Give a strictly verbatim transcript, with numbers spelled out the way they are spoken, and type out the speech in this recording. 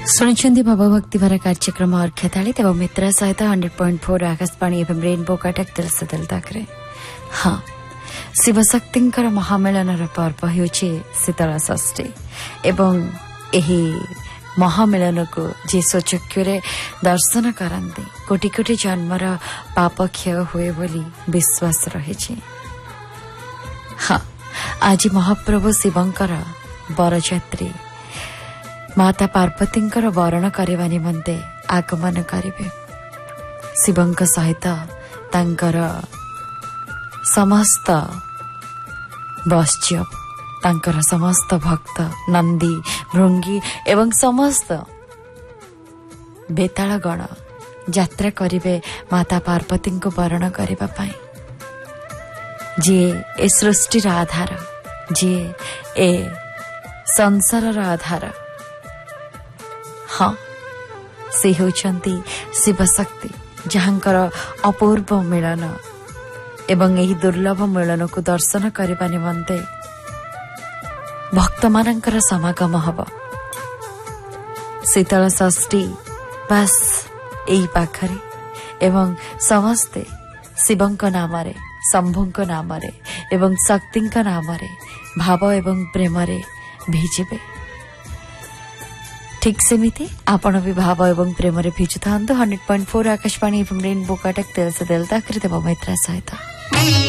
शुणुंट भवभक्ति भर कार्यक्रम अर्घ्यताली तेव मित्र सहित हंड्रेड पॉइंट फोर आकाशवाणी एवं रेनबो कटक दिल से दिल तक हाँ शिवशक्ति महामिलन पर्व हो शीतल षष्ठी एवं एही महामिलन को जी स्वचक्षुरे दर्शन करते कोटि कोटि जन्मर पाप क्षय हुए बोली विश्वास रही। हाँ आज महाप्रभु शिवंकर बरजात्री माता पार्वतींकर वरण करने निमंते आगमन करिवे। शिवंक सहित तांकर समस्त वैश्य तांकर समस्त भक्त नंदी भृंगी एवं समस्त बेताल गण यात्रा करिवे माता पार्वती को वरण करबा पाई। जे ए सृष्टिर आधार जे ए संसारर आधार हाँ से होचंती शिवशक्ति जहांकर अपूर्व मिलन एवं यही दुर्लभ मिलन को दर्शन करने निमंते भक्त मानकर समागम हब। शीतल षष्ठी बस यही पाखरे एवं समस्ते शिवंक नामरे शंभुंक नामरे एवं शक्तिंक नामरे भाव एवं प्रेमरे भिजिबे। ठीक सेमिति आपण भी भाव एवं प्रेमरे भिजु था हंड्रेड पॉइंट फोर आकाशवाणी एवं रेनबो कटक दिल से दिल तक मैत्रा सहित।